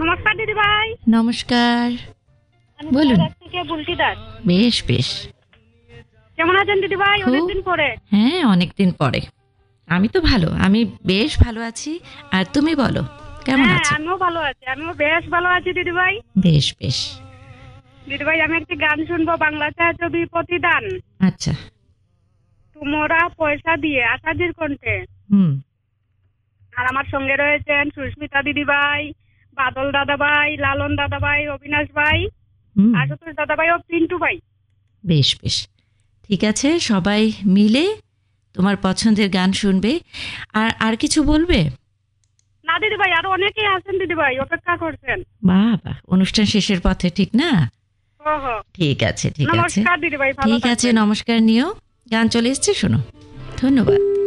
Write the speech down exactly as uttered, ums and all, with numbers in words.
নমস্কার দিদি ভাই। নমস্কার, আমি বলুন। বাজার থেকে বুলটি দাস। বেশ বেশ। কেমন আছেন দিদি ভাই? খুব। অনেকদিন পরে। হ্যাঁ, অনেকদিন পরে। আমি তো ভালো, আমি বেশ ভালো আছি। আর তুমি বলো, কেমন হ্যাঁ, আছো? আমিও ভালো আছি, আমিও বেশ ভালো আছি দিদি ভাই। বেশ বেশ। দিদি ভাই, আমি একটি গান শুনবো, বাংলা ছায়াছবি প্রতিদান। আচ্ছা। তোমরা পয়সা দিয়ে, আশাজির কণ্ঠে। হুম। আর আমার সঙ্গে রয়েছেন সুস্মিতা দিদি ভাই, বাদল দাদা ভাই, লালন দাদা ভাই, অবিনাশ ভাই, হুম। আশুতোষ দাদা ভাই ও পিন্টু ভাই। বেশ বেশ। ঠিক আছে, সবাই মিলে তোমার পছন্দের গান শুনবে। আর আর কিছু বলবে? না দিদি ভাই, আরো অনেকেই আছেন দিদি ভাই, অপেক্ষা করছেন। বাহ বাহ, অনুষ্ঠান শেষের পথে, ঠিক না? ও হো। ঠিক আছে ঠিক আছে। নমস্কার দিদি ভাই, ভালো ঠিক আছে, থাকবেন। নমস্কার নিও। গান চলে এসছে, শোনো। ধন্যবাদ।